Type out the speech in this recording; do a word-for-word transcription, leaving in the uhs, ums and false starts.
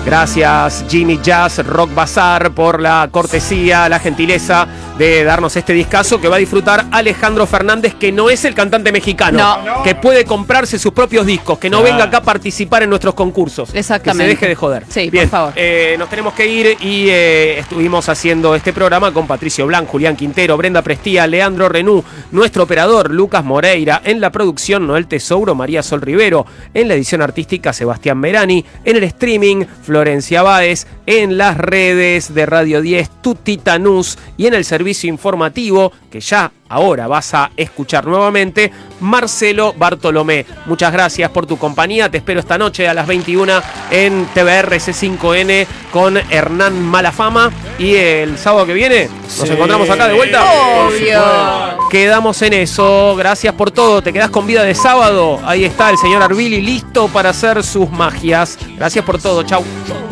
Gracias Jimmy Jazz Rock Bazar por la cortesía, la gentileza de darnos este discazo que va a disfrutar Alejandro Fernández, que no es el cantante mexicano, no. que puede comprarse sus propios discos, que no ah. venga acá a participar en nuestros concursos. Exactamente. Que se deje de joder. Sí, bien, por favor. Eh, nos tenemos que ir y eh, estuvimos haciendo este programa con Patricio Blanc, Julián Quintero, Brenda Prestía, Leandro Renú, nuestro operador Lucas Moreira, en la producción Noel Tesouro, María Sol Rivero, en la edición artística Sebastián Merani, en el streaming Florencia Báez, en las redes de Radio diez Tuti Tanús y en el servicio informativo que ya ahora vas a escuchar nuevamente, Marcelo Bartolomé. Muchas gracias por tu compañía, te espero esta noche a las veintiuna en T V R C cinco N con Hernán Malafama y el sábado que viene nos sí. encontramos acá de vuelta. Obvio. Quedamos en eso, gracias por todo, te quedás con vida de sábado, ahí está el señor Arbili listo para hacer sus magias. Gracias por todo, chau.